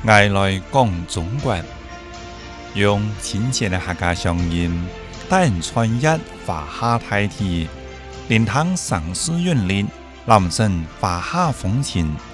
爱来讲中国，用亲切的客家乡音，带人穿越华夏大地，连通城市韵律，南省华夏风情。